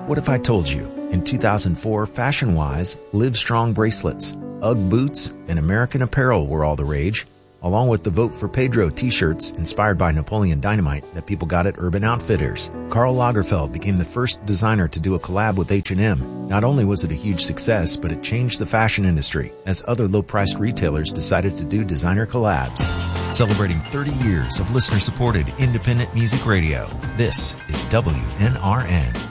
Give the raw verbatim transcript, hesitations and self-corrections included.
What if I told you, in two thousand four, fashion-wise, Livestrong bracelets, UGG boots, and American Apparel were all the rage, along with the Vote for Pedro t-shirts inspired by Napoleon Dynamite that people got at Urban Outfitters. Karl Lagerfeld became the first designer to do a collab with H and M. Not only was it a huge success, but it changed the fashion industry as other low-priced retailers decided to do designer collabs. Celebrating thirty years of listener-supported independent music radio, this is W N R N.